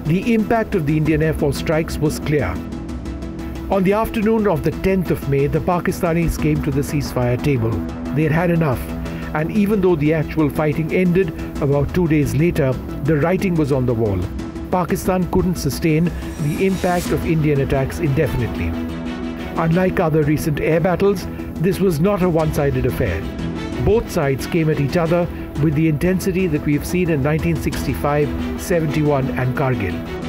The impact of the Indian Air Force strikes was clear. On the afternoon of the 10th of May, the Pakistanis came to the ceasefire table. They had had enough, and even though the actual fighting ended about 2 days later, the writing was on the wall. Pakistan couldn't sustain the impact of Indian attacks indefinitely. Unlike other recent air battles, this was not a one-sided affair. Both sides came at each other with the intensity that we've seen in 1965, 71 and Kargil.